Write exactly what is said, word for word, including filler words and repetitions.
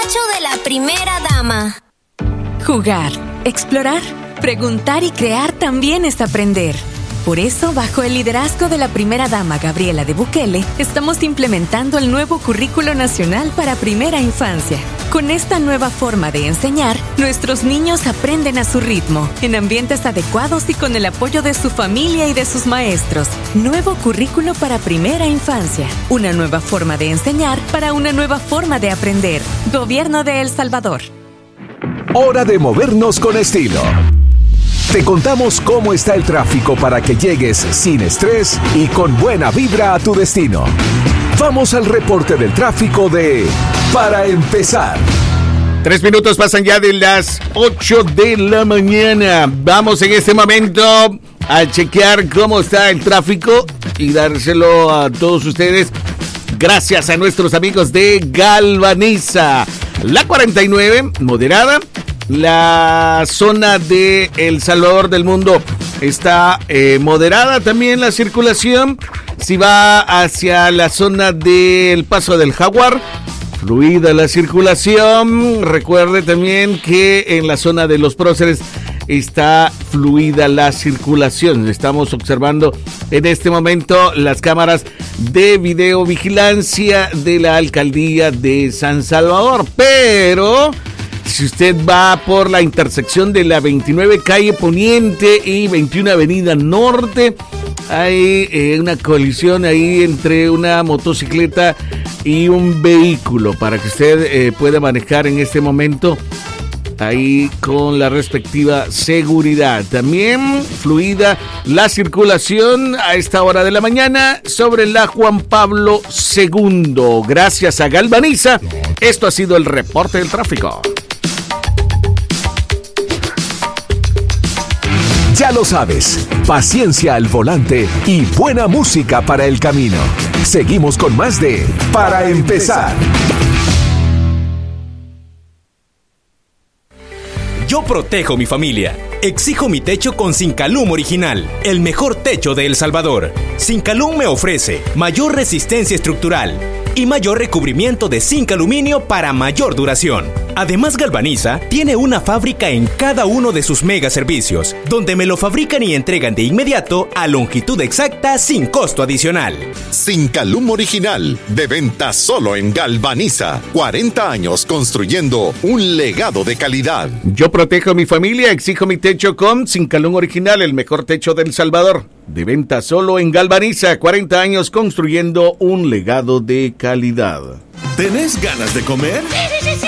techo de la primera dama. Jugar, explorar, preguntar y crear también es aprender. Por eso, bajo el liderazgo de la primera dama Gabriela de Bukele, estamos implementando el nuevo Currículo Nacional para Primera Infancia. Con esta nueva forma de enseñar, nuestros niños aprenden a su ritmo, en ambientes adecuados y con el apoyo de su familia y de sus maestros. Nuevo Currículo para Primera Infancia. Una nueva forma de enseñar para una nueva forma de aprender. Gobierno de El Salvador. Hora de movernos con estilo. Te contamos cómo está el tráfico para que llegues sin estrés y con buena vibra a tu destino. Vamos al reporte del tráfico de Para Empezar. Tres minutos pasan ya de las ocho de la mañana. Vamos en este momento a chequear cómo está el tráfico y dárselo a todos ustedes gracias a nuestros amigos de Galvaniza. La cuarenta y nueve, moderada. La zona de El Salvador del Mundo está eh, moderada también la circulación. Si va hacia la zona del Paso del Jaguar, fluida la circulación. Recuerde también que en la zona de Los Próceres está fluida la circulación. Estamos observando en este momento las cámaras de videovigilancia de la Alcaldía de San Salvador, pero si usted va por la intersección de la veintinueve calle Poniente y veintiuno avenida Norte, hay eh, una colisión ahí entre una motocicleta y un vehículo para que usted eh, pueda manejar en este momento ahí con la respectiva seguridad. También fluida la circulación a esta hora de la mañana sobre la Juan Pablo segundo. Gracias a Galvaniza, esto ha sido el reporte del tráfico. Ya lo sabes, paciencia al volante y buena música para el camino. Seguimos con más de Para Empezar. Yo protejo mi familia. Exijo mi techo con Sincalum Original, el mejor techo de El Salvador. Sincalum me ofrece mayor resistencia estructural y mayor recubrimiento de zinc aluminio para mayor duración. Además, Galvaniza tiene una fábrica en cada uno de sus mega servicios, donde me lo fabrican y entregan de inmediato a longitud exacta sin costo adicional. Sincalum Original, de venta solo en Galvaniza. cuarenta años construyendo un legado de calidad. Yo protejo a mi familia, exijo mi techo con Sincalum Original, el mejor techo de El Salvador. De venta solo en Galvaniza, cuarenta años construyendo un legado de calidad. ¿Tenés ganas de comer? Sí, sí, sí, sí.